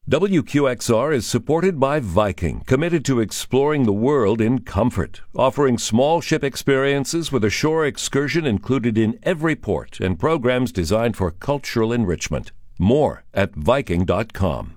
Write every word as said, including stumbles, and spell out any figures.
W Q X R is supported by Viking, committed to exploring the world in comfort, offering small ship experiences with a shore excursion included in every port and programs designed for cultural enrichment. More at Viking dot com.